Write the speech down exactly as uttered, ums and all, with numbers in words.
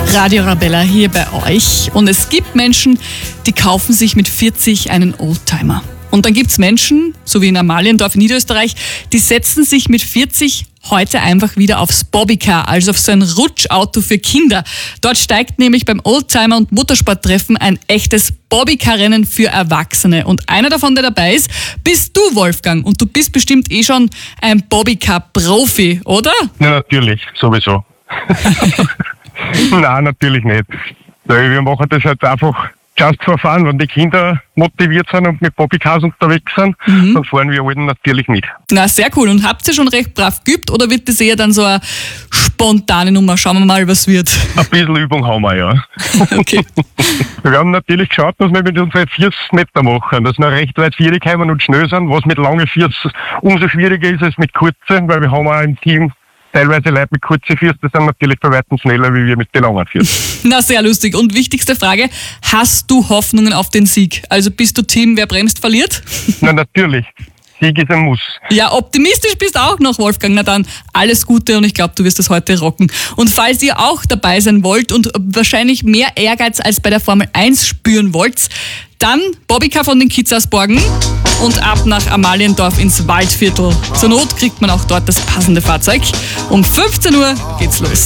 Radio Arabella hier bei euch. Und es gibt Menschen, die kaufen sich mit vierzig einen Oldtimer. Und dann gibt es Menschen, so wie in Amaliendorf in Niederösterreich, die setzen sich mit vierzig heute einfach wieder aufs Bobbycar, also auf so ein Rutschauto für Kinder. Dort steigt nämlich beim Oldtimer- und Motorsporttreffen ein echtes Bobbycar-Rennen für Erwachsene. Und einer davon, der dabei ist, bist du, Wolfgang. Und du bist bestimmt eh schon ein Bobbycar-Profi, oder? Ja, natürlich, sowieso. Nein, natürlich nicht. Wir machen das halt einfach just for fun. Wenn die Kinder motiviert sind und mit Bobbycars unterwegs sind, mhm. dann fahren wir Alten natürlich mit. Na, sehr cool. Und habt ihr schon recht brav geübt oder wird das eher dann so eine spontane Nummer? Schauen wir mal, was wird. Ein bisschen Übung haben wir, ja. Okay. Wir haben natürlich geschaut, dass wir mit unseren vierzig Meter machen, dass wir recht weit vierig kommen und schnell sind, was mit langen vierzig umso schwieriger ist als mit kurzen, weil wir haben auch im Team teilweise Leute mit kurzen vierzig, die sind natürlich bei weitem schneller wie wir mit den langen vierzig. Na, sehr lustig. Und wichtigste Frage, hast du Hoffnungen auf den Sieg? Also bist du Team, wer bremst, verliert? Na, natürlich. Sieg ist ein Muss. Ja, optimistisch bist du auch noch, Wolfgang. Na dann, alles Gute und ich glaube, du wirst das heute rocken. Und falls ihr auch dabei sein wollt und wahrscheinlich mehr Ehrgeiz als bei der Formel eins spüren wollt, dann Bobbycar von den Kids aus Borgen und ab nach Amaliendorf ins Waldviertel. Zur Not kriegt man auch dort das passende Fahrzeug. Um fünfzehn Uhr geht's los.